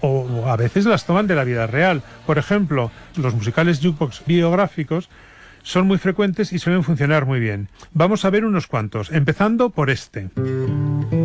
o a veces las toman de la vida real. Por ejemplo, los musicales jukebox biográficos son muy frecuentes y suelen funcionar muy bien. Vamos a ver unos cuantos, empezando por este.